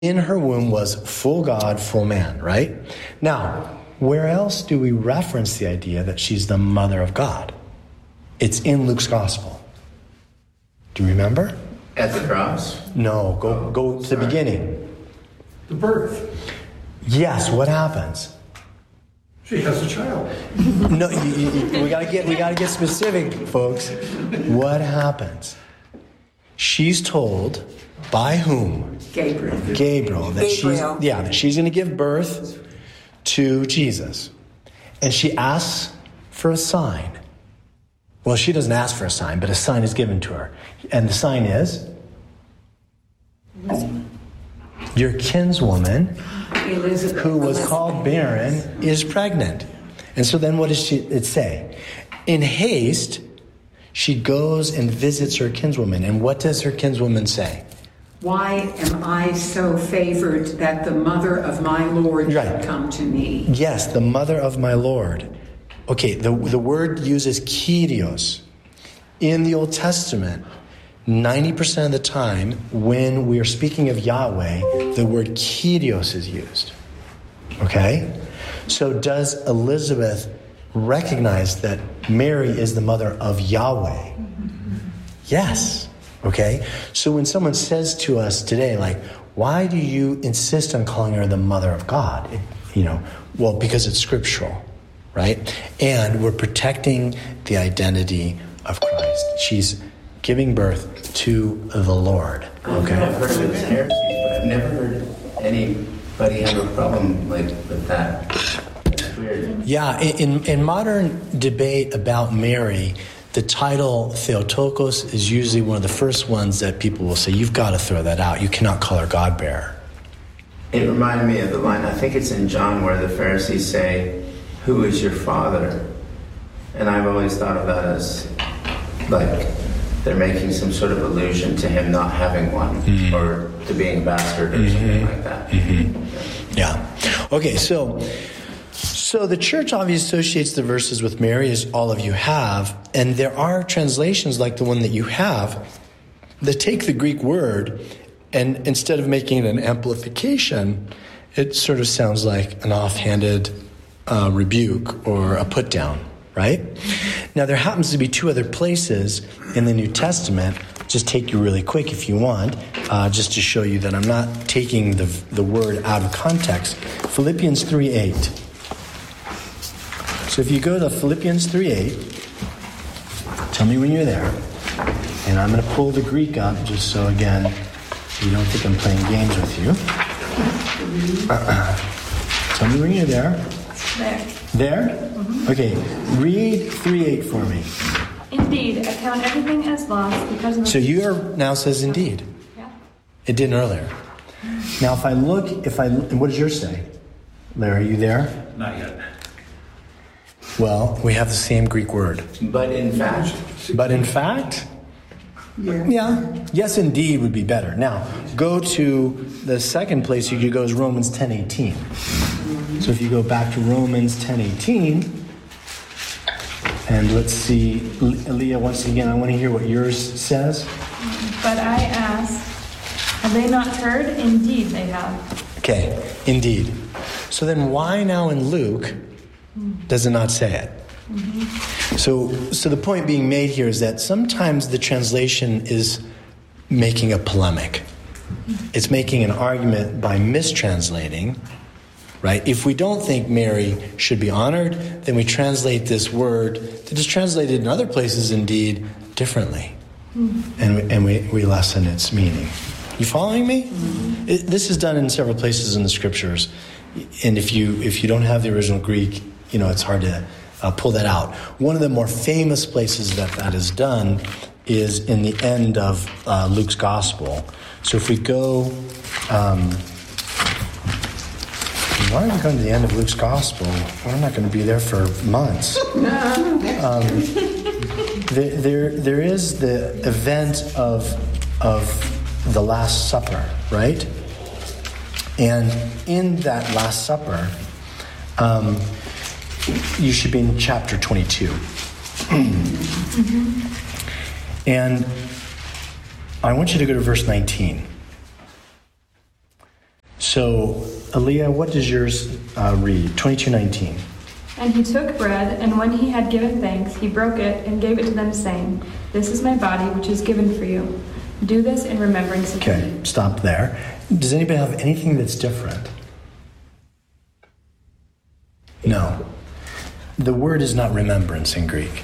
in her womb was full God, full man, right? Now, where else do we reference the idea that she's the mother of God? It's in Luke's gospel. Do you remember? At the cross? No, go to the beginning. The birth. Yes, what happens? She has a child. No, we gotta get specific, folks. What happens? She's told by whom? Gabriel. That she's going to give birth to Jesus, and she asks for a sign. Well, she doesn't ask for a sign, but a sign is given to her, and the sign is your kinswoman, Elizabeth, who was called barren, is pregnant. And so then what does it say? In haste, she goes and visits her kinswoman. And what does her kinswoman say? Why am I so favored that the mother of my Lord should come to me? Yes, the mother of my Lord. Okay, the word uses Kyrios. In the Old Testament, 90% of the time, when we are speaking of Yahweh, the word Kyrios is used. Okay? So does Elizabeth recognize that Mary is the mother of Yahweh? Yes. Okay? So when someone says to us today, like, why do you insist on calling her the mother of God? Well, because it's scriptural, right? And we're protecting the identity of Christ. She's giving birth to the Lord. Okay? I've heard of it as heresy, but I've never heard anybody have a problem with that. It's weird. Yeah, in modern debate about Mary, the title Theotokos is usually one of the first ones that people will say, you've got to throw that out. You cannot call her God-bearer. It reminded me of the line, I think it's in John, where the Pharisees say, who is your father? And I've always thought of that as like they're making some sort of allusion to him not having one, or to being a bastard or something like that. Yeah. Okay, so the church obviously associates the verses with Mary, as all of you have, and there are translations like the one that you have that take the Greek word, and instead of making it an amplification, it sort of sounds like an offhanded rebuke or a put down, right? Now, there happens to be two other places in the New Testament. Just take you really quick if you want, just to show you that I'm not taking the word out of context. Philippians 3:8. So if you go to Philippians 3:8, tell me when you're there. And I'm going to pull the Greek up just so, again, you don't think I'm playing games with you. Tell me when you're there. There? Mm-hmm. Okay, read 3:8 for me. Indeed, I count everything as loss because of... So you now says indeed. Yeah. It didn't earlier. Now what does yours say? Larry, are you there? Not yet. Well, we have the same Greek word. But in fact? But in fact? Yeah. Yes, indeed would be better. Now, go to the second place you could go is Romans 10:18. So if you go back to Romans 10:18, and let's see, Leah, once again, I want to hear what yours says. But I ask, have they not heard? Indeed they have. Okay, indeed. So then why now in Luke does it not say it? Mm-hmm. So the point being made here is that sometimes the translation is making a polemic. It's making an argument by mistranslating, right? If we don't think Mary should be honored, then we translate this word that is translated in other places indeed differently. Mm-hmm. And we lessen its meaning. You following me? Mm-hmm. This is done in several places in the scriptures. And if you don't have the original Greek, it's hard to pull that out. One of the more famous places that is done is in the end of Luke's gospel. So if we go, why are we going to the end of Luke's gospel? We're not going to be there for months. There is the event of the Last Supper, right? And in that Last Supper, you should be in chapter 22. Mm-hmm. And I want you to go to verse 19. So, Aaliyah, what does yours read? 22:19. And he took bread, and when he had given thanks, he broke it and gave it to them, saying, "This is my body, which is given for you. Do this in remembrance of me." Okay, stop there. Does anybody have anything that's different? No. The word is not remembrance in Greek.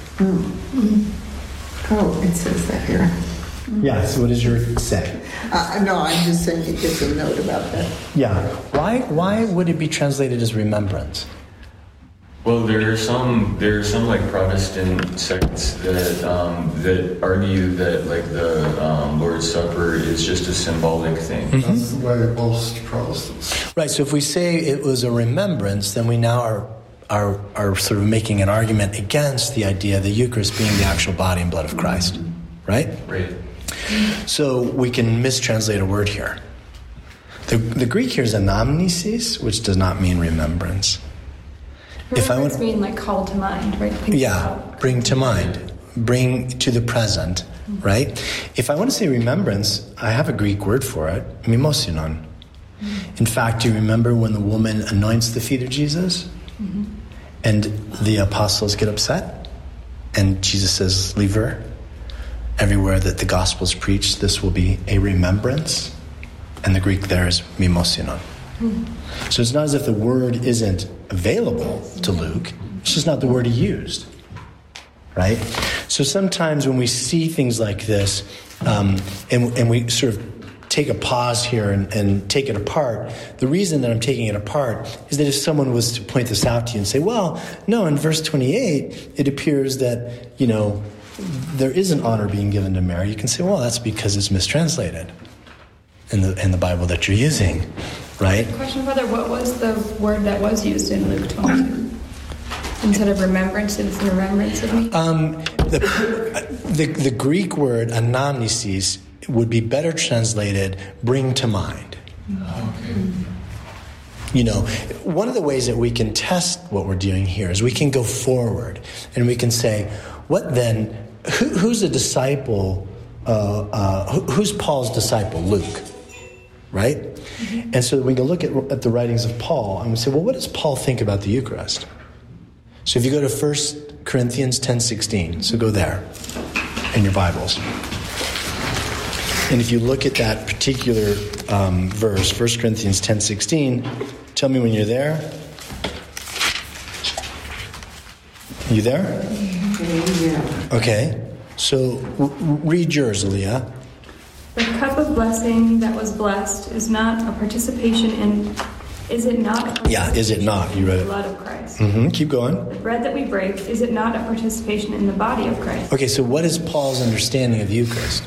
Oh, it says that here. Yeah, so what does yours say? No, I'm just saying it gives a note about that. Yeah. Why would it be translated as remembrance? Well, there are some like Protestant sects that that argue that like the Lord's Supper is just a symbolic thing. That's the way most Protestants. Right, so if we say it was a remembrance, then we now are sort of making an argument against the idea of the Eucharist being the actual body and blood of Christ. Right? Right. So we can mistranslate a word here. The Greek here is anamnesis, which does not mean remembrance. If I Remembrance want, mean like call to mind, right? Think yeah, about. bring to mind, bring to the present, right? If I want to say remembrance, I have a Greek word for it, mimosynon. In fact, do you remember when the woman anoints the feet of Jesus? And the apostles get upset? And Jesus says, leave her. Everywhere that the gospel is preached, this will be a remembrance. And the Greek there is mimosynon. So it's not as if the word isn't available to Luke. It's just not the word he used. Right? So sometimes when we see things like this, and we sort of take a pause here and take it apart, the reason that I'm taking it apart is that if someone was to point this out to you and say, well, no, in verse 28, it appears that, there is an honor being given to Mary, you can say, well, that's because it's mistranslated in the Bible that you're using, right? Question, Father, what was the word that was used in Luke 22? Instead of remembrance, it's in remembrance of me? The Greek word anamnesis would be better translated bring to mind. One of the ways that we can test what we're doing here is we can go forward and we can say, what then, who's a disciple, who's Paul's disciple? Luke, right? And so we can look at the writings of Paul and we say, well, what does Paul think about the Eucharist? So if you go to 1 Corinthians 10:16, so go there in your Bibles. And if you look at that particular verse, 1 Corinthians 10:16, tell me when you're there. You there? Yeah. Okay. So read yours, Aaliyah. The cup of blessing that was blessed is not a participation in, is it not? Yeah, is it not? You read The it. blood of Christ. Keep going. The bread that we break, is it not a participation in the body of Christ? Okay, so what is Paul's understanding of the Eucharist?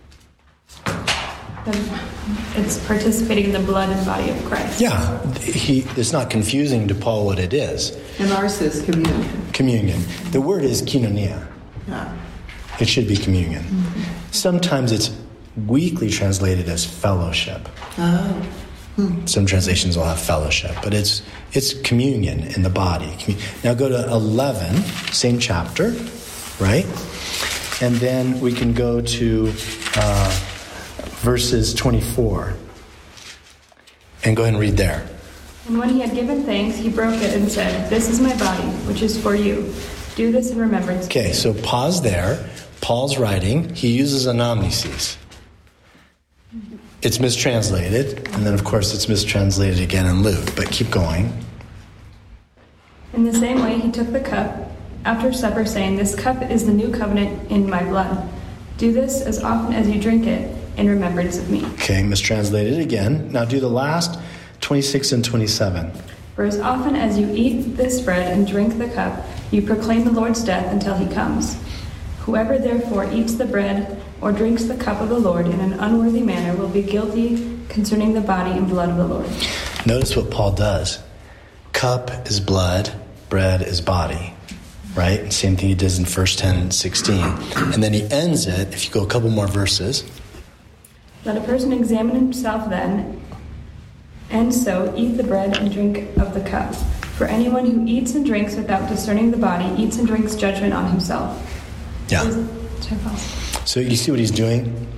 It's participating in the blood and body of Christ. Yeah, it's not confusing to Paul what it is. And ours says communion. Communion. The word is koinonia. Ah. It should be communion. Sometimes it's weakly translated as fellowship. Oh. Some translations will have fellowship, but it's communion in the body. Now go to 11, same chapter, right? And then we can go to verses 24. And go ahead and read there. And when he had given thanks, he broke it and said, "This is my body, which is for you. Do this in remembrance." Okay, so pause there. Paul's writing. He uses anamnesis. It's mistranslated, and then of course it's mistranslated again in Luke, but keep going. In the same way, he took the cup after supper, saying, "This cup is the new covenant in my blood. Do this as often as you drink it in remembrance of me." Okay, mistranslated again. Now do the last 26 and 27. For as often as you eat this bread and drink the cup, you proclaim the Lord's death until he comes. Whoever therefore eats the bread or drinks the cup of the Lord in an unworthy manner will be guilty concerning the body and blood of the Lord. Notice what Paul does. Cup is blood, bread is body. Right? Same thing he does in 1 10:16. And then he ends it, if you go a couple more verses. Let a person examine himself then, and so eat the bread and drink of the cup. For anyone who eats and drinks without discerning the body eats and drinks judgment on himself. Yeah. Should I pause? So you see what he's doing?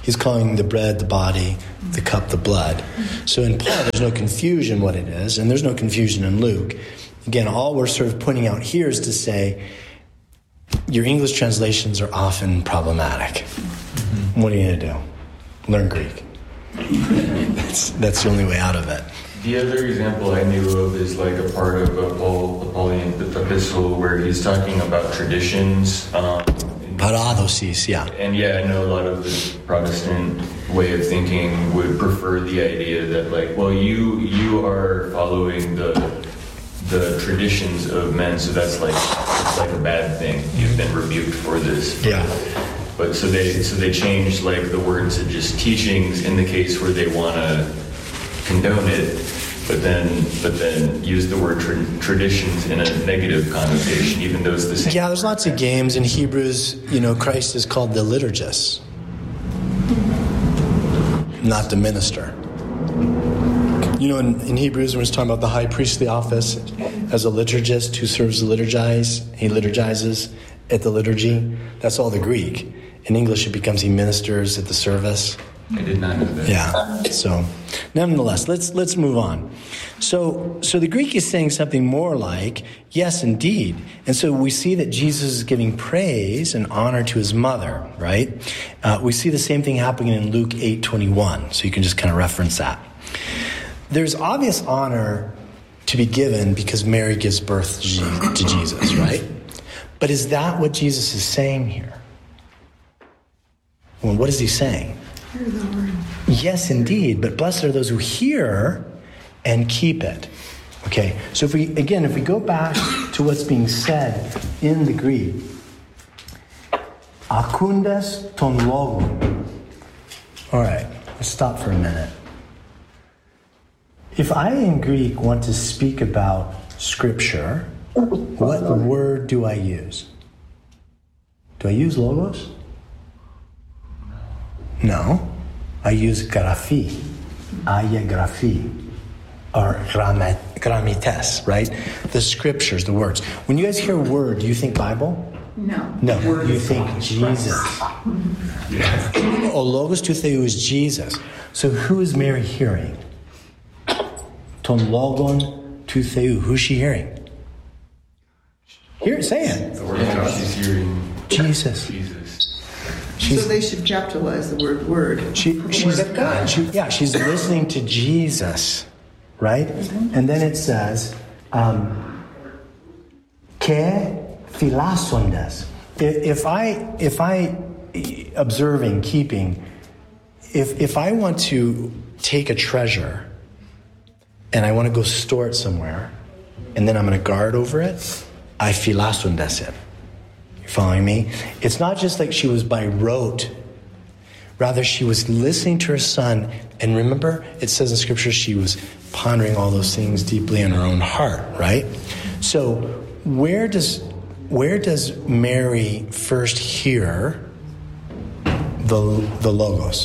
He's calling the bread the body, the cup the blood. So in Paul, there's no confusion what it is, and there's no confusion in Luke. Again, all we're sort of pointing out here is to say your English translations are often problematic. What are you going to do? Learn Greek. That's the only way out of it. The other example I knew of is like a part of a Pauline epistle where he's talking about traditions. Paradosis, yeah. And yeah, I know a lot of the Protestant way of thinking would prefer the idea that like, well, you are following the traditions of men, so that's like it's like a bad thing. You've been rebuked for this. Yeah. But so they changed like the word to just teachings in the case where they want to condone it, but then use the word traditions in a negative connotation, even though it's the same. Yeah, there's lots of games. In Hebrews, Christ is called the liturgist, not the minister. In Hebrews, when it's talking about the high priestly office as a liturgist who serves the he liturgizes at the liturgy. That's all the Greek. In English, it becomes he ministers at the service. I did not know that. Yeah. So, nonetheless, let's move on. So the Greek is saying something more like, yes, indeed. And so we see that Jesus is giving praise and honor to his mother, right? We see the same thing happening in Luke 8:21. So you can just kind of reference that. There's obvious honor to be given because Mary gives birth to Jesus, right? But is that what Jesus is saying here? Well, what is he saying? Hear the word. Yes, indeed. But blessed are those who hear and keep it. Okay, so if we go back to what's being said in the Greek, akundes ton logon. All right, let's stop for a minute. If I in Greek want to speak about Scripture, what word do I use? Do I use logos? No. I use graphi, graphi, or grammates, right? The Scriptures, the words. When you guys hear word, do you think Bible? No. No, you think Jesus. O logos tou theou is Jesus. So who is Mary hearing? Ton logon tou theou. Who's she hearing? Say it. She's hearing Jesus. So they should capitalize the word word. She's listening to Jesus, right? And then it says, "Ke philasondes." If I observing, keeping, if I want to take a treasure and I want to go store it somewhere, and then I'm going to guard over it, I philasondes it. Following me? It's not just like she was by rote. Rather, she was listening to her son. And remember, it says in Scripture she was pondering all those things deeply in her own heart, right? So where does Mary first hear the logos?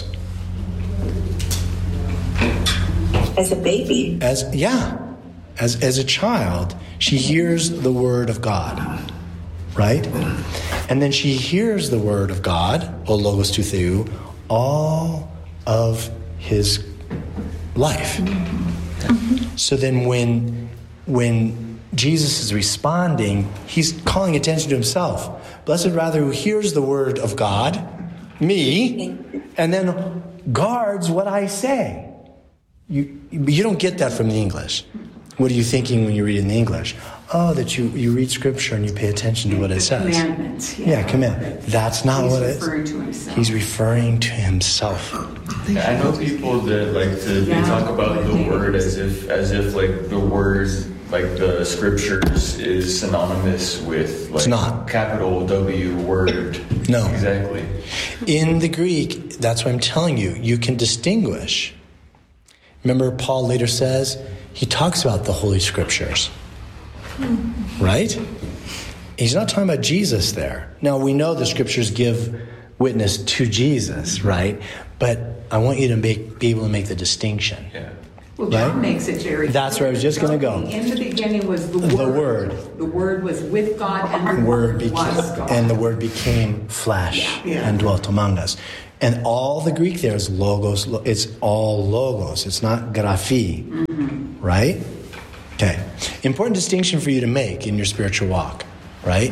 As a baby. As a child, she hears the word of God. Right? And then she hears the word of God, O logos tou theou, all of his life. So then when Jesus is responding, he's calling attention to himself. Blessed rather who hears the word of God, me, and then guards what I say. You don't get that from the English. What are you thinking when you read in the English? Oh, that you read Scripture and you pay attention to what it says. Commandments. Yeah, command. That's not what it is. He's referring to himself. He's referring to himself. I know people that like to they talk about the word as if like the word like the Scriptures is synonymous with like It's not. capital W word. No. Exactly. In the Greek, that's what I'm telling you. You can distinguish. Remember, Paul later says he talks about the Holy Scriptures. Right? He's not talking about Jesus there. Now, we know the Scriptures give witness to Jesus, right? But I want you to be able to make the distinction. Yeah. Well, John Right? makes it very That's where I was just gonna go. In the beginning was the The Word. Word. The Word was with God, and the Word Word was God. and the Word became flesh Yeah. and dwelt among us. And all the Greek there is logos. It's all logos. It's not graphi, right? Okay. Important distinction for you to make in your spiritual walk, right?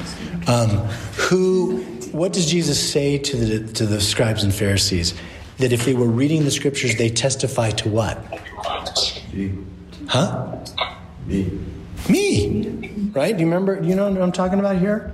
What does Jesus say to the scribes and Pharisees? That if they were reading the scriptures, they testify to what? Huh? Me. Right? Do you remember? You know what I'm talking about here?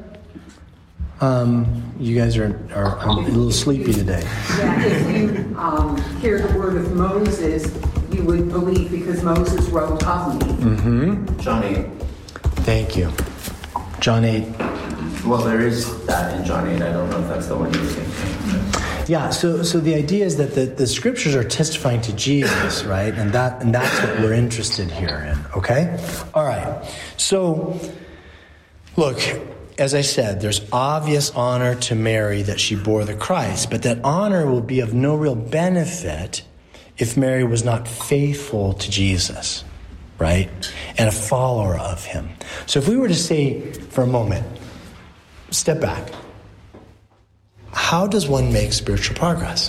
You guys are a little sleepy today. Yeah, if you hear the word of Moses, you would believe because Moses wrote of me. Mm-hmm. John 8. Thank you. John 8. Well, there is that in John 8. I don't know if that's the one you were thinking. Yeah, so the idea is that the scriptures are testifying to Jesus, right? And that's what we're interested here in, okay? All right. So, look, as I said, there's obvious honor to Mary that she bore the Christ, but that honor will be of no real benefit if Mary was not faithful to Jesus, right? And a follower of him. So if we were to say for a moment, step back. How does one make spiritual progress?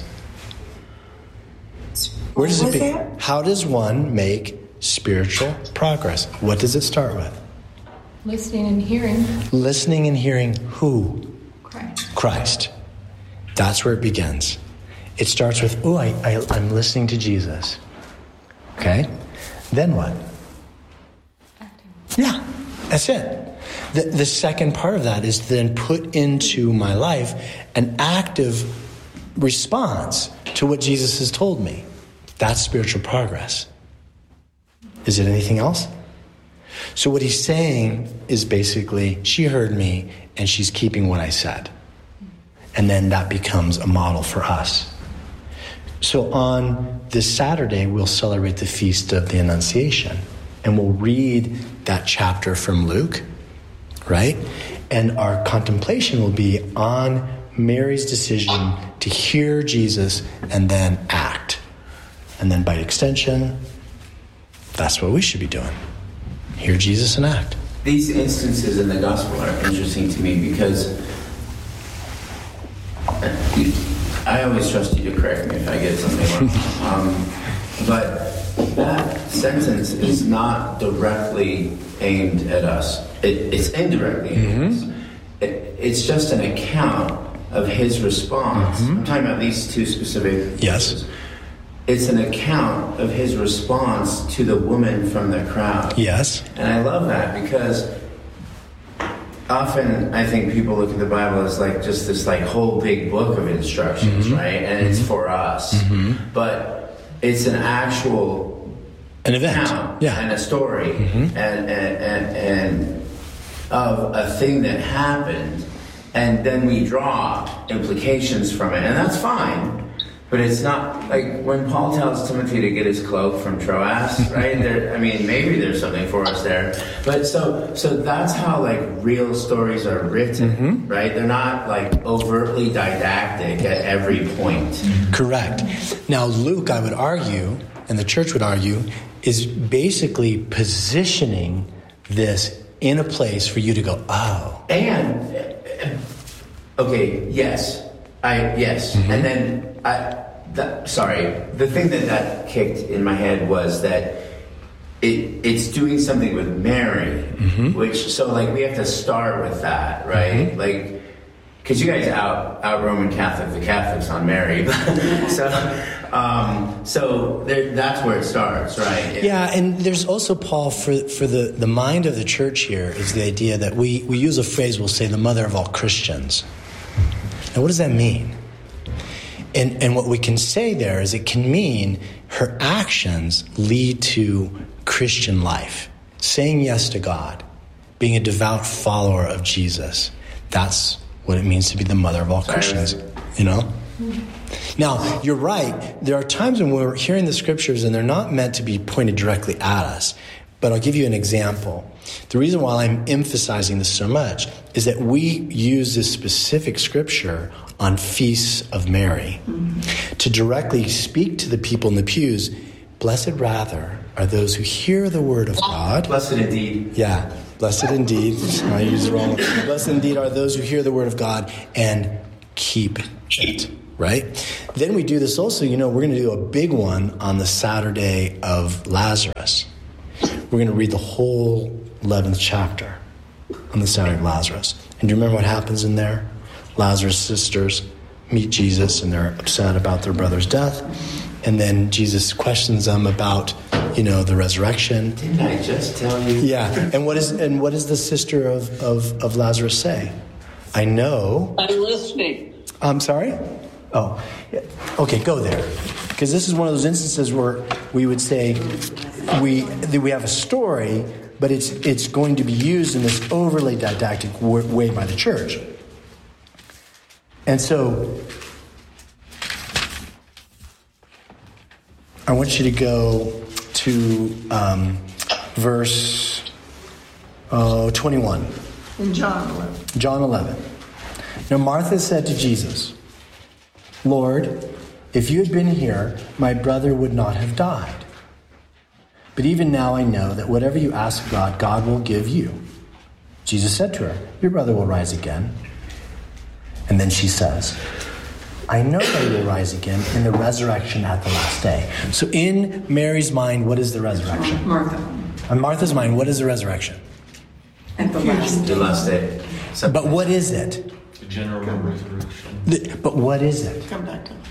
Where does it begin? How does one make spiritual progress? What does it start with? Listening and hearing. Listening and hearing who? Christ. Christ. That's where it begins. It starts with, I'm listening to Jesus. Okay? Then what? Acting. Yeah, that's it. The second part of that is then put into my life an active response to what Jesus has told me. That's spiritual progress. Is it anything else? So what he's saying is basically, she heard me and she's keeping what I said. And then that becomes a model for us. So on this Saturday, we'll celebrate the Feast of the Annunciation. And we'll read that chapter from Luke, right? And our contemplation will be on Mary's decision to hear Jesus and then act. And then by extension, that's what we should be doing. Hear Jesus and act. These instances in the gospel are interesting to me because I always trust you to correct me if I get something wrong. But that sentence is not directly aimed at us. It's indirectly aimed at us. It's just an account of his response. I'm talking about these two specific Yes. It's an account of his response to the woman from the crowd. Yes. And I love that because often I think people look at the Bible as like just this like whole big book of instructions, right? And it's for us. But it's an actual An event. account Yeah. and a story and of a thing that happened, and then we draw implications from it, and that's fine. But it's not like when Paul tells Timothy to get his cloak from Troas, right? Maybe there's something for us there. But so that's how like real stories are written, right? They're not like overtly didactic at every point. Correct. Now, Luke, I would argue, and the church would argue, is basically positioning this in a place for you to go, oh. And okay, yes. And then the thing that kicked in my head was that it's doing something with Mary, which, so like we have to start with that, right? Like, because you guys out Roman Catholic the Catholics on Mary, so that's where it starts, right? Yeah, and there's also, Paul, for the mind of the church here is the idea that we use a phrase, we'll say the mother of all Christians. Now, what does that mean? And what we can say there is it can mean her actions lead to Christian life. Saying yes to God, being a devout follower of Jesus. That's what it means to be the mother of all Christians, you know? Now, you're right. There are times when we're hearing the scriptures and they're not meant to be pointed directly at us. But I'll give you an example. The reason why I'm emphasizing this so much is that we use this specific scripture on feasts of Mary to directly speak to the people in the pews. Blessed rather are those who hear the word of God. Blessed indeed. Yeah, blessed indeed. I used it wrong. Blessed indeed are those who hear the word of God and keep it. right? Then we do this also, we're going to do a big one on the Saturday of Lazarus. We're going to read the whole 11th chapter on the Saturday of Lazarus. And do you remember what happens in there? Lazarus' sisters meet Jesus, and they're upset about their brother's death. And then Jesus questions them about, the resurrection. Didn't I just tell you? Yeah. And what does the sister of Lazarus say? I know. I'm listening. I'm sorry? Oh, yeah. Okay, go there. Because this is one of those instances where we would say we have a story, but it's going to be used in this overly didactic way by the church. And so I want you to go to verse 21. In John 11. John 11. Now Martha said to Jesus, Lord, if you had been here, my brother would not have died. But even now I know that whatever you ask God, God will give you. Jesus said to her, your brother will rise again. And then she says, I know that he will rise again in the resurrection at the last day. So in Mary's mind, what is the resurrection? Martha. On Martha's mind, what is the resurrection? At the last. The last day. But what is it? The general resurrection. But what is it? Come back to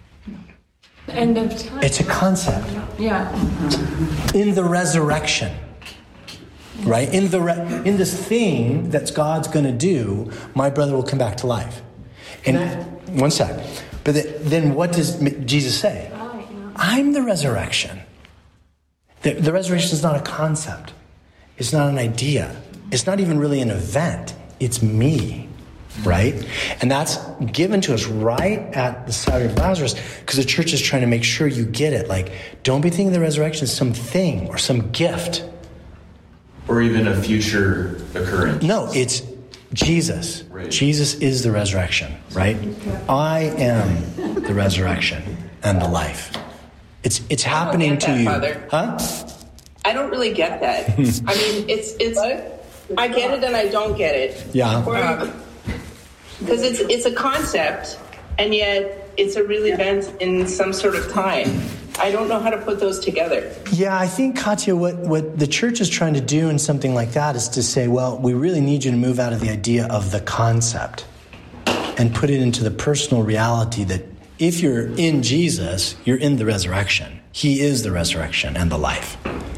The end of time. It's a concept. Yeah. In the resurrection, right? In this thing that God's going to do, my brother will come back to life. And one sec. But then what does Jesus say? I'm the resurrection. The resurrection is not a concept. It's not an idea. It's not even really an event. It's me, right? And that's given to us right at the Saturday of Lazarus, because the church is trying to make sure you get it. Like, don't be thinking the resurrection is some thing or some gift. Or even a future occurrence. No, it's Jesus. Right. Jesus is the resurrection, right? I am the resurrection and the life. It's happening to you. Father. Huh? I don't really get that. I mean, it's. I get it and I don't get it. Yeah. Because it's a concept, and yet it's a real event in some sort of time. I don't know how to put those together. Yeah, I think, Katya, what the church is trying to do in something like that is to say, well, we really need you to move out of the idea of the concept and put it into the personal reality that if you're in Jesus, you're in the resurrection. He is the resurrection and the life.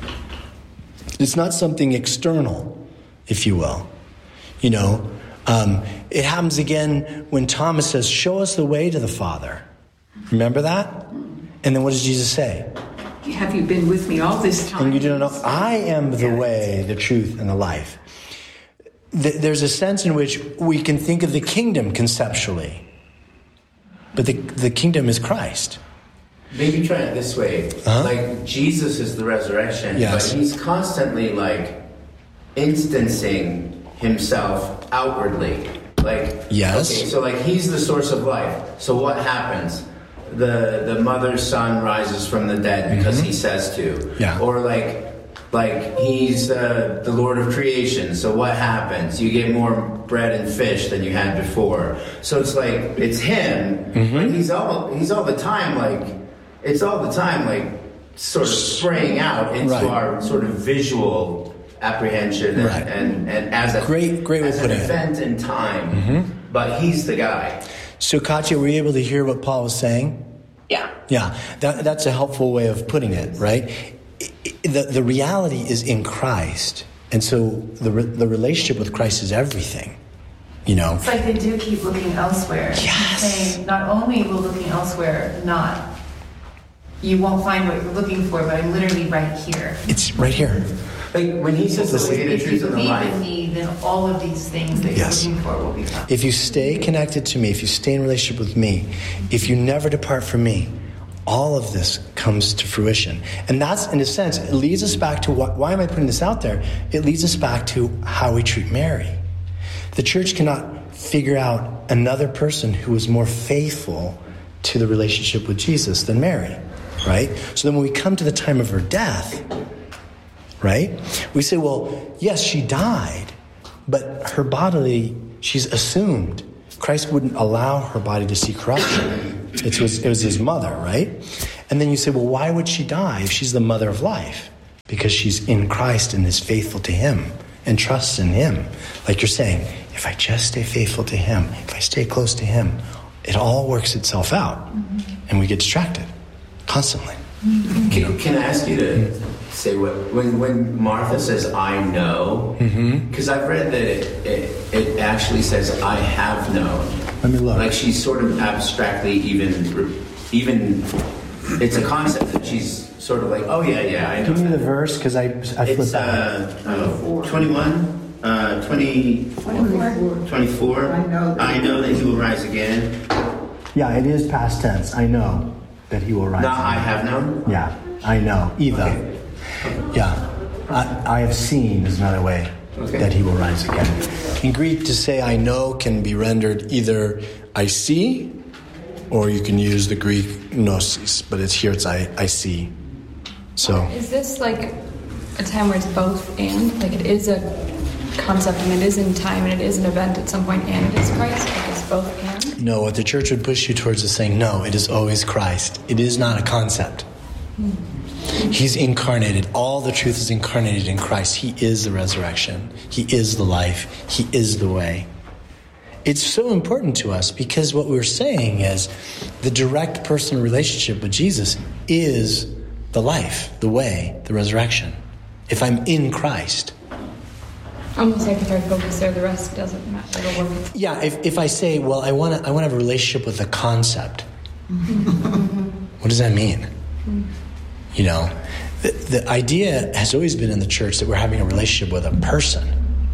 It's not something external, if you will. It happens again when Thomas says, show us the way to the Father. Remember that? And then what does Jesus say? Have you been with me all this time? And you do not know, I am the way, the truth, and the life. There's a sense in which we can think of the kingdom conceptually. But the kingdom is Christ. Maybe try it this way. Uh-huh. Like, Jesus is the resurrection, Yes. but he's constantly, instancing himself outwardly. Yes. Okay, so, he's the source of life. So what happens? The mother's son rises from the dead because he says to. Yeah. Or, he's the Lord of creation. So what happens? You get more bread and fish than you had before. So it's him, but he's all the time it's all the time sort of spraying out into Right. our sort of visual apprehension and, Right. and as a Great way as of an putting it. event in time. But he's the guy. So, Katya, were you able to hear what Paul was saying? Yeah. Yeah, that's a helpful way of putting it, right? The reality is in Christ. And so the relationship with Christ is everything, It's like they do keep looking elsewhere. Yes. Saying, not only will looking elsewhere, you won't find what you're looking for, but I'm literally right here. It's right here. When he says the way, the If you truth, and the believe life. in me, then all of these things that Yes. you're looking for will be found. If you stay connected to me, if you stay in relationship with me, if you never depart from me, all of this comes to fruition. And that's, in a sense, it leads us back to why am I putting this out there? It leads us back to how we treat Mary. The church cannot figure out another person who is more faithful to the relationship with Jesus than Mary, right? So then when we come to the time of her death, right, we say, well, yes, she died, but her bodily, she's assumed Christ wouldn't allow her body to see corruption. It was his mother, right? And then you say, well, why would she die if she's the mother of life? Because she's in Christ and is faithful to him and trusts in him. Like you're saying, if I just stay faithful to him, if I stay close to him, it all works itself out. And we get distracted constantly. Can I ask you to say when Martha says, I know, because I've read that it actually says, I have known. Let me look. Like she's sort of abstractly even it's a concept that she's sort of like, oh yeah, I know. Give me the verse, because I flipped It's that. 21, 24. I know that he will rise again. Yeah, it is past tense. I know that he will rise. Not again. I have known. Yeah, I know. Either. Okay. Yeah. I have seen is another way that he will rise again. In Greek, to say I know can be rendered either I see, or you can use the Greek gnosis, but it's I see. So Is this like a time where it's both and? Like it is a concept and it is in time and it is an event at some point and it is Christ? Like it's both and? no, what the church would push you towards is saying, no, it is always Christ. It is not a concept. He's incarnated. All the truth is incarnated in Christ. He is the resurrection. He is the life. He is the way. It's so important to us because what we're saying is the direct personal relationship with Jesus is the life, the way, the resurrection. If I'm in Christ. Almost like if I focus there, the rest doesn't matter. It'll work. Yeah, if I say, well, I want to have a relationship with a concept. What does that mean? You know, the idea has always been in the church that we're having a relationship with a person,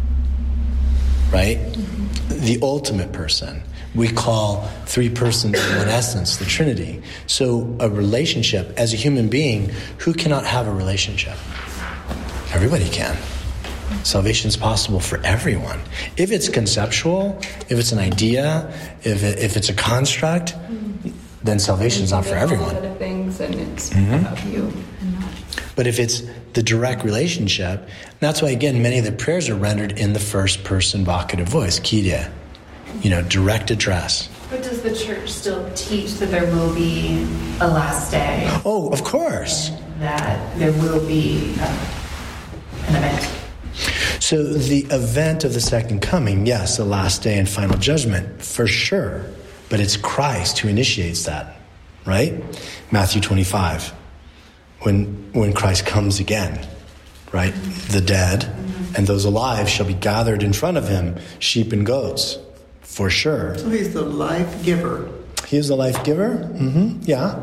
right? The ultimate person. We call three persons in one essence, the Trinity. So a relationship, as a human being, who cannot have a relationship? Everybody can. Salvation is possible for everyone. If it's conceptual, if it's an idea, if it's a construct, then salvation is not for everyone. Other things and it's about you and not. But if it's the direct relationship, that's why, again, many of the prayers are rendered in the first person vocative voice, Kyrie. You know, direct address. But does the church still teach that there will be a last day? Oh, of course. That there will be an event? So the event of the second coming, yes, the last day and final judgment, for sure. But it's Christ who initiates that, right? Matthew 25, when Christ comes again, right? The dead and those alive shall be gathered in front of him, sheep and goats, for sure. So he's the life giver. He is the life giver? Yeah.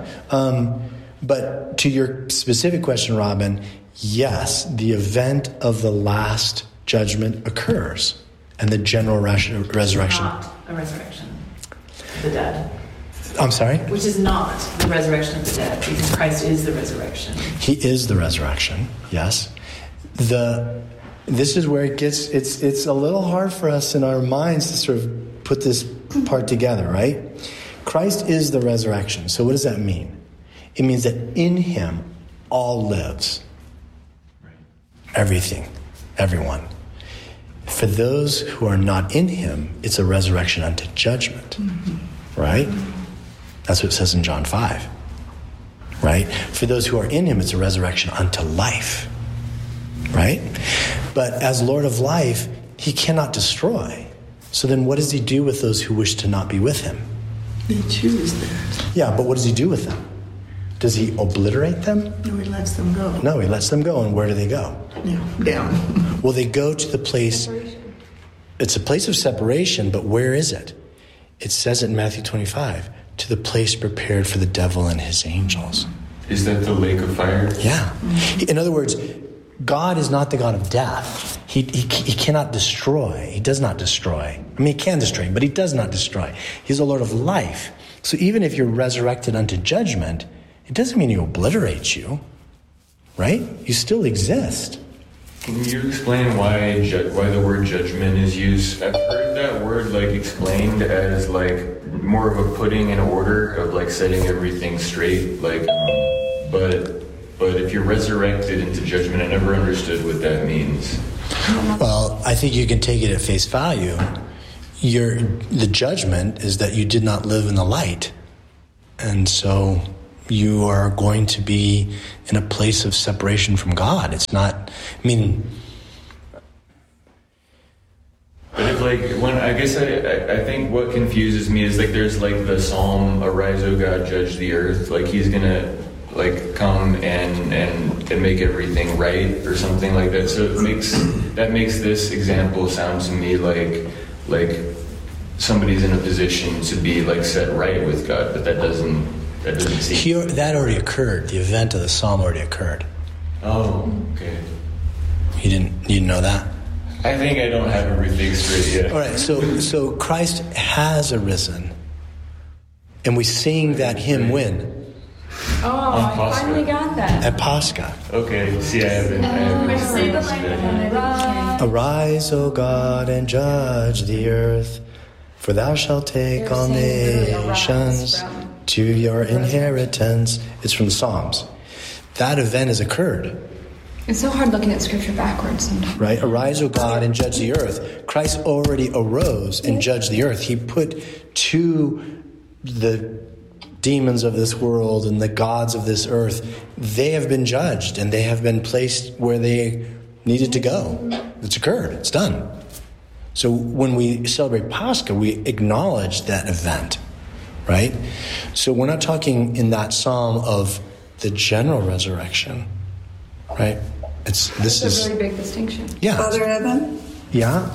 But to your specific question, Robin, yes, the event of the last judgment occurs and the general resurrection. Not a resurrection of the dead. I'm sorry? Which is not the resurrection of the dead, because Christ is the resurrection. He is the resurrection, yes. This is where it gets, it's a little hard for us in our minds to sort of put this part together, right? Christ is the resurrection. So what does that mean? It means that in him all lives. Everything, everyone. For those who are not in him, it's a resurrection unto judgment, right? That's what it says in John 5, right? For those who are in him, it's a resurrection unto life, right? But as Lord of life, he cannot destroy. So then what does he do with those who wish to not be with him? They choose that. Yeah, but what does he do with them? Does he obliterate them? No, he lets them go. No, he lets them go. And where do they go? Yeah, down. Well, they go to the place, it's a place of separation, but where is it? It says it in Matthew 25, to the place prepared for the devil and his angels. Is that the lake of fire? Yeah. In other words, God is not the God of death. He cannot destroy. He does not destroy. I mean, he can destroy, but he does not destroy. He's the Lord of life. So even if you're resurrected unto judgment, it doesn't mean he obliterates you, right? You still exist. Can you explain why the word judgment is used? I've heard that word explained as more of a putting in order of setting everything straight. But if you're resurrected into judgment, I never understood what that means. Well, I think you can take it at face value. the judgment is that you did not live in the light. And so you are going to be in a place of separation from God. It's not, But if I think what confuses me is there's the Psalm, "Arise, O God, judge the earth." He's gonna come and make everything right or something like that. So that makes this example sound to me like somebody's in a position to be set right with God, but that doesn't seem. That already occurred. The event of the psalm already occurred. Oh, okay. You didn't know that? I think I don't have everything straight yet. All right, so Christ has arisen, and we sing that hymn when? Oh, I finally got that. At Pascha. Okay, see, I haven't Say the line. Arise, O God, and judge the earth, for thou shalt take all nations to your inheritance. It's from the Psalms. That event has occurred. It's so hard looking at scripture backwards sometimes. Right? Arise, O God, and judge the earth. Christ already arose and judged the earth. He put to the demons of this world and the gods of this earth, they have been judged and they have been placed where they needed to go. It's occurred. It's done. So when we celebrate Pascha, we acknowledge that event, right? So we're not talking in that psalm of the general resurrection, right? This is a really big distinction. Yeah. Father Evan? Yeah.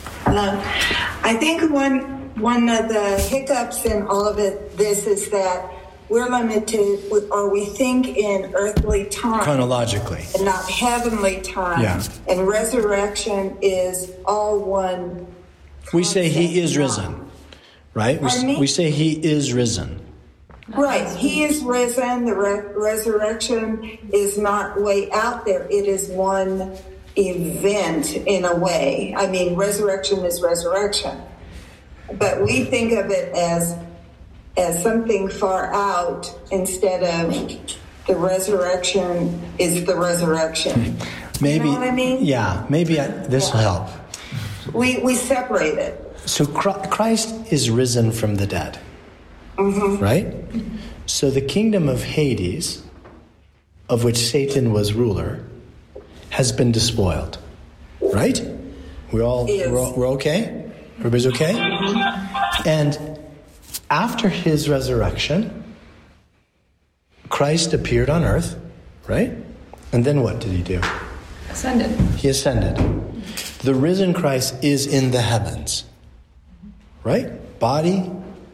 I think one of the hiccups in all of this is that we're limited, or we think in earthly time. Chronologically. And not heavenly time. Yeah. And resurrection is all one concept. We say he is risen, right? We say he is risen. Right. He is risen. The resurrection is not way out there. It is one event in a way. I mean, resurrection is resurrection. But we think of it as something far out instead of the resurrection is the resurrection. Maybe, you know what I mean? Yeah, maybe this will help. We separate it. So Christ is risen from the dead, right? So the kingdom of Hades, of which Satan was ruler, has been despoiled, right? We're okay? Everybody's okay? And after his resurrection, Christ appeared on earth, right? And then what did he do? Ascended. He ascended. The risen Christ is in the heavens, right? Body,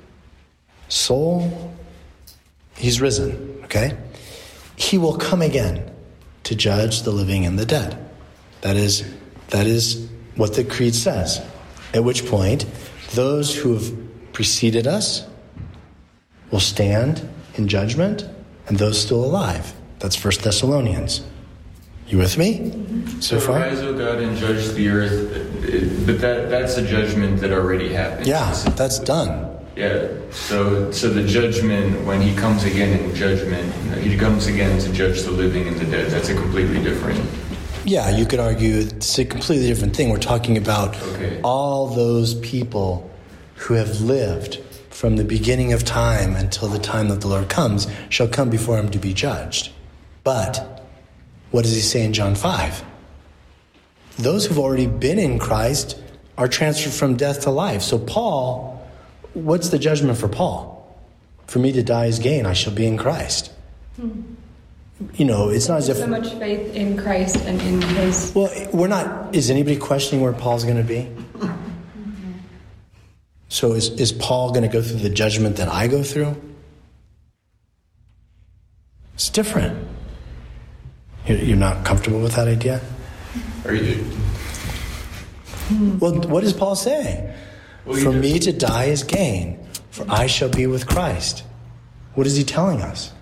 soul, he's risen, okay? He will come again to judge the living and the dead. That is what the creed says. At which point, those who have preceded us will stand in judgment, and those still alive. That's 1 Thessalonians. You with me? So far? Arise, O God, and judge the earth. But that's a judgment that already happened. Yeah, that's done. Yeah. So the judgment, when he comes again in judgment, he comes again to judge the living and the dead. That's a completely different. Yeah, you could argue it's a completely different thing. We're talking about all those people who have lived from the beginning of time until the time that the Lord comes shall come before him to be judged. But what does he say in John 5? Those who've already been in Christ are transferred from death to life. So Paul, what's the judgment for Paul? For me to die is gain. I shall be in Christ. You know, it's not as if... So much faith in Christ and in his... Well, we're not... Is anybody questioning where Paul's going to be? So is Paul going to go through the judgment that I go through? It's different. You're not comfortable with that idea? Are you? Well, what does Paul say? For me to die is gain, for I shall be with Christ. What is he telling us?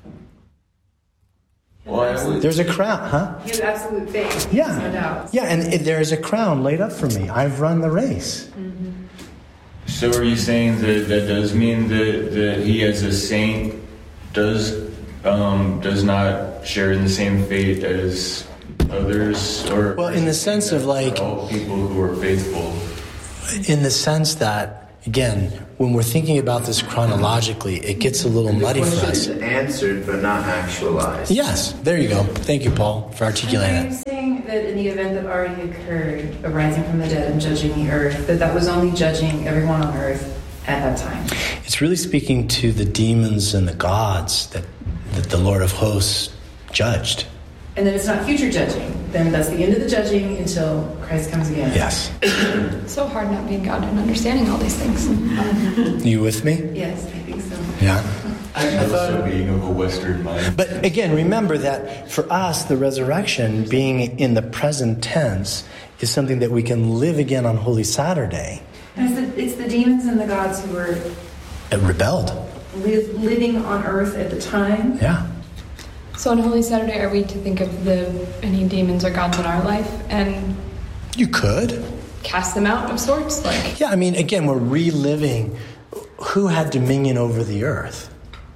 Well, there's a crown, huh? He has absolute faith. Yeah. No doubt. Yeah, and there is a crown laid up for me. I've run the race. So are you saying that does mean that he as a saint does not share in the same fate as others? Or well, in the sense of like... all people who are faithful. In the sense that, again, when we're thinking about this chronologically, it gets a little muddy for Question us. is answered but not actualized. Yes, there you go. Thank you, Paul, for articulating Are you that. saying that in the event that already occurred, a rising from the dead and judging the earth, that was only judging everyone on earth at that time? It's really speaking to the demons and the gods that the Lord of hosts judged. And then it's not future judging. Then that's the end of the judging until Christ comes again. Yes. It's so hard not being God and understanding all these things. You with me? Yes, I think so. Yeah. I also being of a Western mind. But again, remember that for us, the resurrection, being in the present tense, is something that we can live again on Holy Saturday. And it's the demons and the gods who were It rebelled. living on earth at the time. Yeah. So on Holy Saturday, are we to think of any demons or gods in our life and You could. cast them out of sorts? Like, Yeah, I mean, again, we're reliving who had dominion over the earth.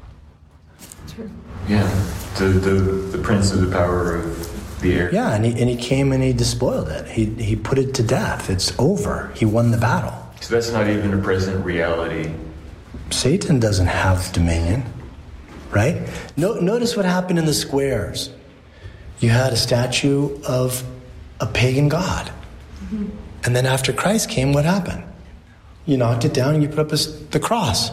Yeah, the prince of the power of the air. Yeah, and he came and he despoiled it. He put it to death. It's over. He won the battle. So that's not even a present reality. Satan doesn't have dominion, right? Notice what happened in the squares. You had a statue of a pagan god. And then after Christ came, what happened? You knocked it down and you put up the cross,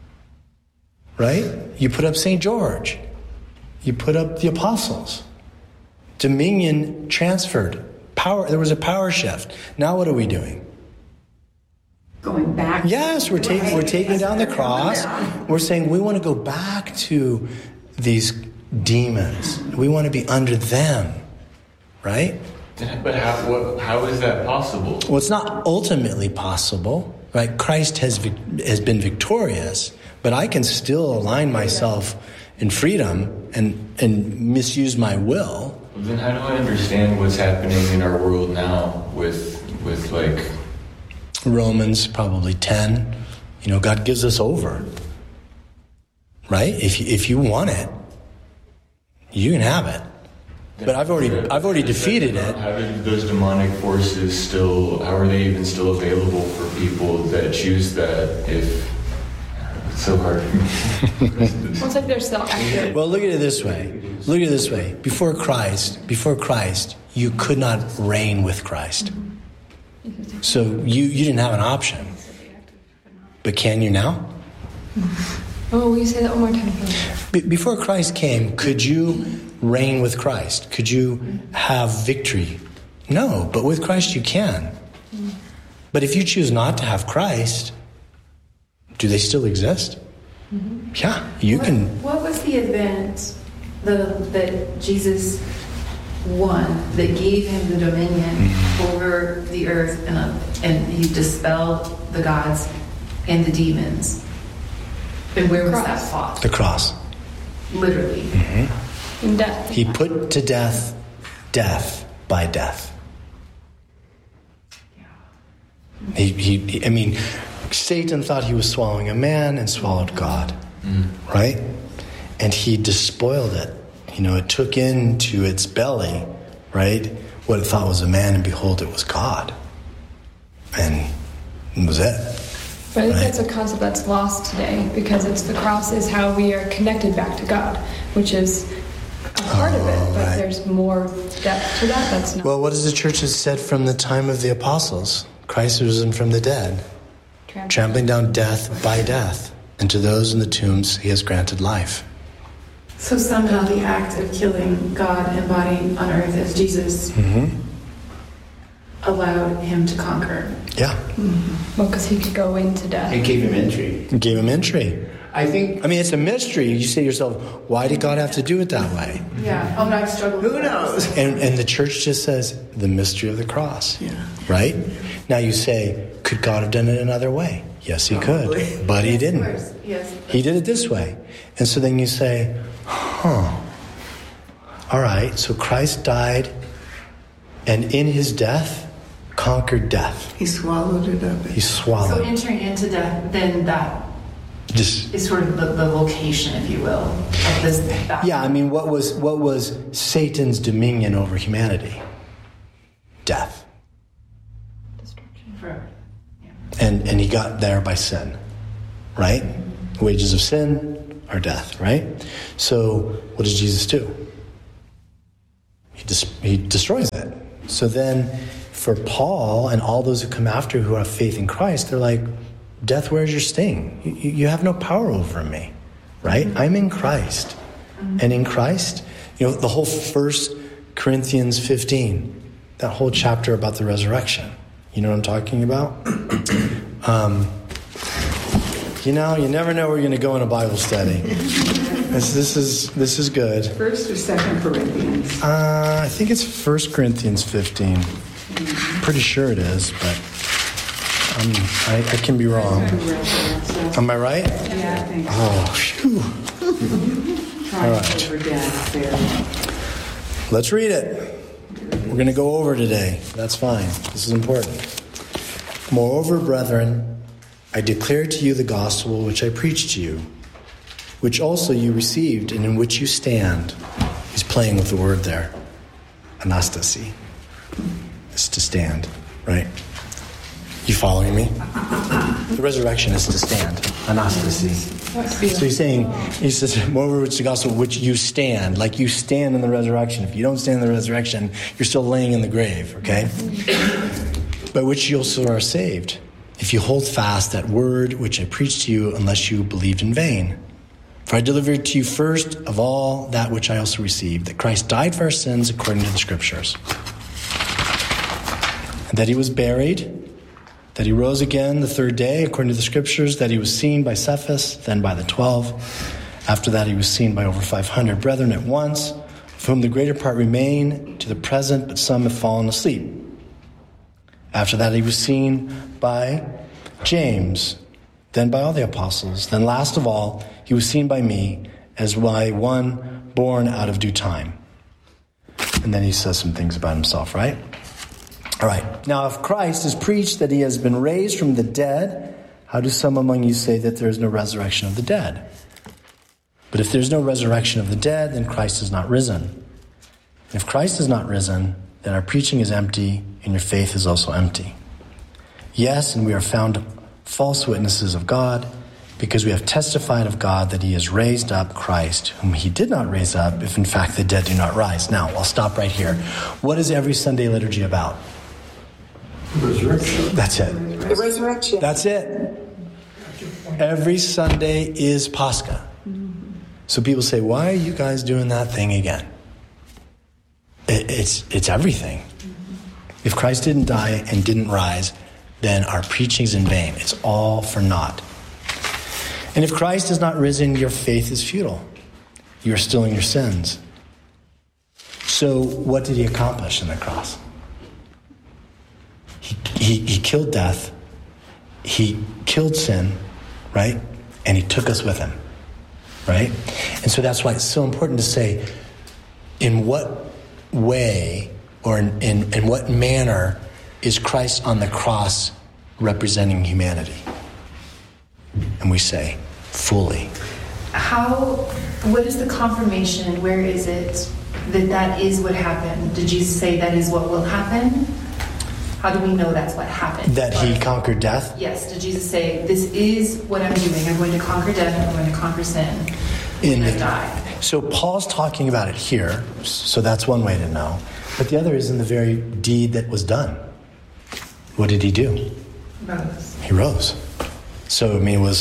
right? You put up St. George. You put up the apostles. Dominion transferred. Power. There was a power shift. Now what are we doing? Going back. Yes, we're taking down the cross. We're saying we want to go back to these demons. We want to be under them, right? But how is that possible? Well, it's not ultimately possible, right? Christ has been victorious, but I can still align myself in freedom and misuse my will. Then how do I understand what's happening in our world now with like Romans probably 10. God gives us over, right? If you want it, you can have it. But I've already defeated it. How do those demonic forces how are they even still available for people that choose that if it's so hard? well, it's like they're still active. Well, look at it this way. Before Christ, you could not reign with Christ. So you didn't have an option. But can you now? Oh, will you say that one more time? Before Christ came, could you reign with Christ? Could you have victory? No, but with Christ you can. But if you choose not to have Christ, do they still exist? Mm-hmm. Yeah, you can. What was the event that Jesus won that gave him the dominion over the earth and he dispelled the gods and the demons? And where was that fought? The cross. Literally. Mm-hmm. In death. He put to death by death. Yeah. Satan thought he was swallowing a man and swallowed God, right? And he despoiled it. It took into its belly, right, what it thought was a man, and behold, it was God. And it was it. But I think that's a concept that's lost today because the cross is how we are connected back to God, which is a part of it, but there's more depth to that. That's not. Well, what does the church have said from the time of the apostles? Christ risen from the dead, trampling down death by death, and to those in the tombs he has granted life. So somehow the act of killing God embodied on earth as Jesus allowed him to conquer. Yeah. Well, because he could go into death. It gave him entry. It gave him entry. I think. It's a mystery. You say to yourself, why did God have to do it that way? Yeah. Oh, no, I've struggled. Who knows? And the church just says, the mystery of the cross. Yeah. Right? Now you say, could God have done it another way? Yes, he could. But he didn't. Yes. He did it this way. And so then you say, all right, so Christ died and in his death conquered death. He swallowed it up. He swallowed. So entering into death, then that Just is sort of the location, if you will, of this battle. yeah, what was Satan's dominion over humanity? Death. Forever. Yeah. And he got there by sin, right? The wages of sin are death, right? So what does Jesus do? He destroys it. So then for Paul and all those who come after who have faith in Christ, they're like, death, where's your sting? You have no power over me, right? I'm in Christ. And in Christ, the whole 1 Corinthians 15, that whole chapter about the resurrection. You know what I'm talking about? You never know where you're going to go in a Bible study. This is good. First or Second Corinthians? I think it's 1 Corinthians 15. Pretty sure it is, but I can be wrong. Am I right? Yeah, I think so. Oh, phew. All right. Let's read it. We're going to go over today. That's fine. This is important. Moreover, brethren, I declare to you the gospel which I preached to you, which also you received and in which you stand. He's playing with the word there. Anastasi. It's to stand, right? You following me? The resurrection is to stand. Anastasi. So he says, moreover, which the gospel which you stand. Like you stand in the resurrection. If you don't stand in the resurrection, you're still laying in the grave, okay? By which you also are saved, if you hold fast that word which I preached to you, unless you believed in vain. For I delivered to you first of all that which I also received, that Christ died for our sins according to the Scriptures, and that he was buried, that he rose again the third day according to the Scriptures, that he was seen by Cephas, then by the 12. After that he was seen by over 500 brethren at once, of whom the greater part remain to the present, but some have fallen asleep. After that he was seen by James, then by all the apostles. Then last of all, he was seen by me as by one born out of due time. And then he says some things about himself, right? All right. Now, if Christ is preached that he has been raised from the dead, how do some among you say that there is no resurrection of the dead? But if there's no resurrection of the dead, then Christ is not risen. And if Christ is not risen, then our preaching is empty, and your faith is also empty. Yes, and we are found false witnesses of God, because we have testified of God that he has raised up Christ, whom he did not raise up, if in fact the dead do not rise. Now, I'll stop right here. What is every Sunday liturgy about? Resurrection. That's it. The resurrection. That's it. Every Sunday is Pascha. So people say, why are you guys doing that thing again? It's everything. If Christ didn't die and didn't rise, then our preaching is in vain. It's all for naught. And if Christ is not risen, your faith is futile. You are still in your sins. So what did he accomplish on the cross? He killed death. He killed sin, right? And he took us with him, right? And so that's why it's so important to say, in what way or in what manner is Christ on the cross representing humanity? And we say, fully. What is the confirmation? Where is it that is what happened? Did Jesus say that is what will happen? How do we know that's what happened? That he conquered death? Yes. Did Jesus say, this is what I'm doing? I'm going to conquer death. I'm going to conquer sin. And die. So Paul's talking about it here. So that's one way to know. But the other is in the very deed that was done. What did he do? Rose. He rose. So, I mean,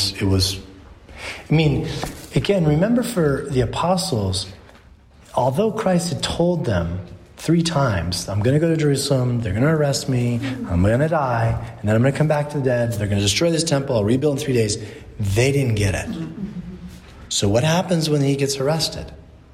again, remember for the apostles, although Christ had told them 3 times, I'm going to go to Jerusalem, they're going to arrest me, I'm going to die, and then I'm going to come back to the dead, they're going to destroy this temple, I'll rebuild in 3 days. They didn't get it. So what happens when he gets arrested?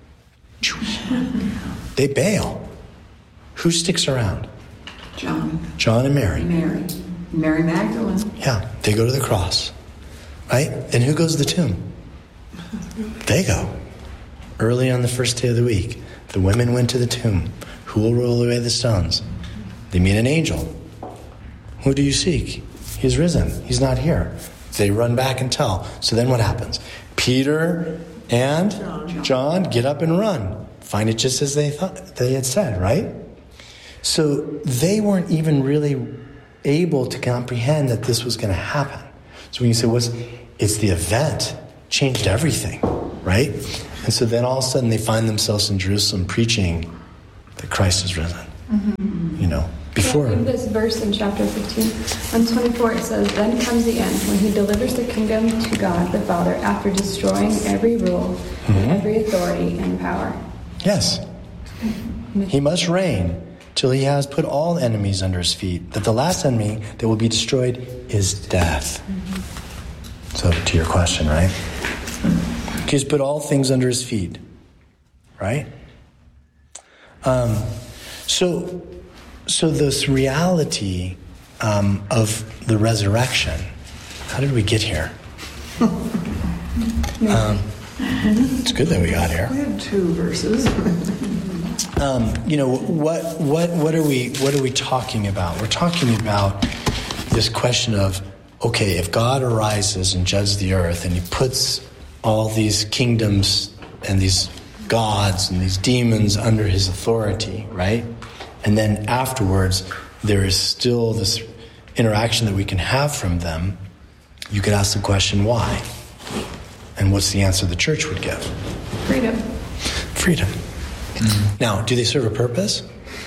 They bail. Who sticks around? John and Mary. Mary Magdalene. Yeah, they go to the cross, right? And who goes to the tomb? They go. Early on the first day of the week, the women went to the tomb. Who will roll away the stones? They meet an angel. Who do you seek? He's risen. He's not here. They run back and tell. So then what happens? Peter and John get up and run. Find it just as they thought they had said, right? So they weren't even really able to comprehend that this was going to happen. So when you say, it's the event, changed everything, right? And so then all of a sudden they find themselves in Jerusalem preaching that Christ is risen. Before. In this verse in chapter 15, on 24 it says, "Then comes the end, when he delivers the kingdom to God the Father after destroying every rule, and every authority and power." Yes. He must reign till he has put all enemies under his feet. That the last enemy that will be destroyed is death. So to your question, right? He's put all things under his feet, right? So this reality of the resurrection, how did we get here? It's good that we got here. We have 2 verses. What are we talking about? We're talking about this question of, okay, if God arises and judges the earth and he puts all these kingdoms and these gods and these demons under his authority, right? And then afterwards, there is still this interaction that we can have from them. You could ask the question, why? And what's the answer the church would give? Freedom. Freedom. Now, do they serve a purpose?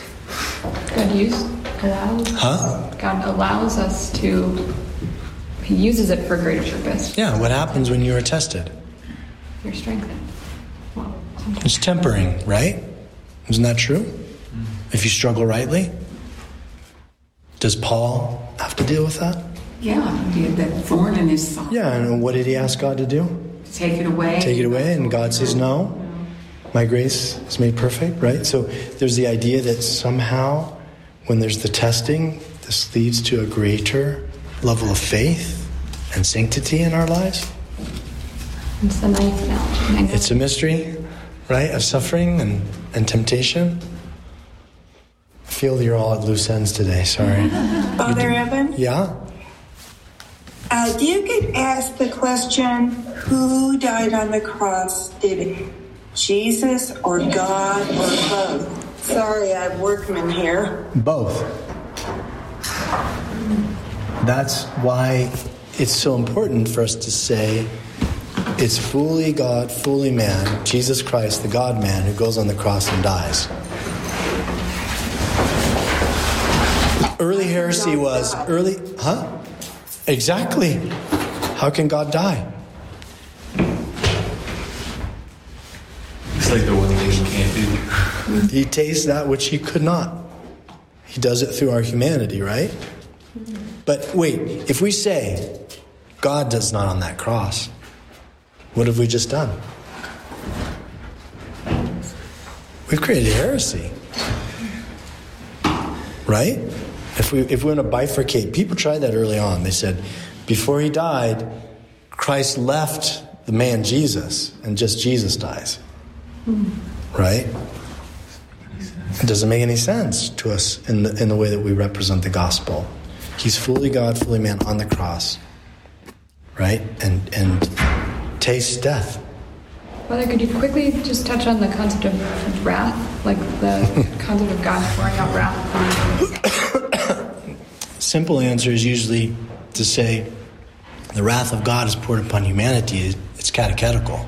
God allows us to, he uses it for a greater purpose. Yeah, what happens when you are tested? You're strengthened. It's tempering, right? Isn't that true? If you struggle rightly? Does Paul have to deal with that? Yeah, he had that thorn in his side. Yeah, and what did he ask God to do? Take it away. Take it away, and God says no. My grace is made perfect, right? So there's the idea that somehow when there's the testing, this leads to a greater level of faith and sanctity in our lives. It's the knife analogy. It's a mystery, right, of suffering and temptation. I feel you're all at loose ends today, sorry. Father Evan? Yeah? Do you get asked the question, who died on the cross? Did Jesus or God or both? Sorry, I have workmen here. Both. That's why it's so important for us to say it's fully God, fully man, Jesus Christ, the God-man, who goes on the cross and dies. Early heresy was Exactly. How can God die? It's like the one thing he can't do. He tastes that which he could not. He does it through our humanity, right? But wait, if we say God does not on that cross, what have we just done? We've created heresy. Right? If we want to bifurcate, people tried that early on. They said, before he died, Christ left the man Jesus, and just Jesus dies. Right? It doesn't make any sense to us in the way that we represent the gospel. He's fully God, fully man on the cross, right? And tastes death. Father, could you quickly just touch on the concept of wrath? Like the concept of God pouring out wrath upon Simple answer is usually to say the wrath of God is poured upon humanity. It's catechetical.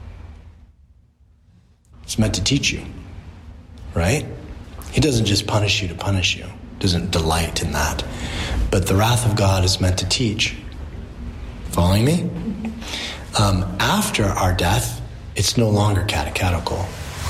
It's meant to teach you, right? He doesn't just punish you to punish you. Doesn't delight in that. But the wrath of God is meant to teach. Following me? After our death, it's no longer catechetical.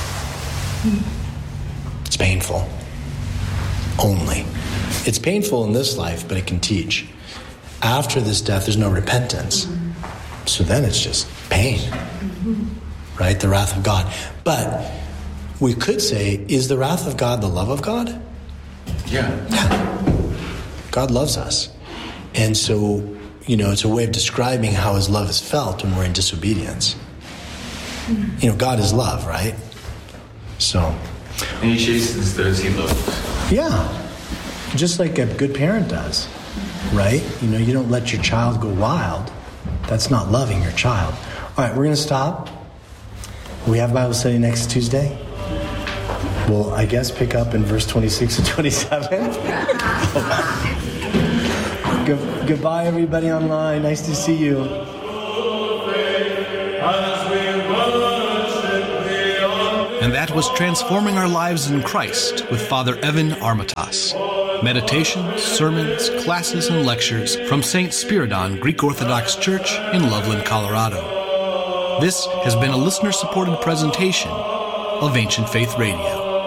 It's painful. Only. It's painful in this life, but it can teach. After this death, there's no repentance. So then it's just pain. Right? The wrath of God. But we could say, is the wrath of God the love of God? Yeah. God loves us. And so, it's a way of describing how his love is felt when we're in disobedience. God is love, right? So. And he chastens those he loves. Yeah. Just like a good parent does, right? You don't let your child go wild. That's not loving your child. All right, we're going to stop. We have Bible study next Tuesday. We'll, I guess, pick up in verse 26 and 27. Goodbye, everybody online. Nice to see you. And that was Transforming Our Lives in Christ with Father Evan Armatas. Meditations, sermons, classes, and lectures from St. Spiridon Greek Orthodox Church in Loveland, Colorado. This has been a listener-supported presentation of Ancient Faith Radio.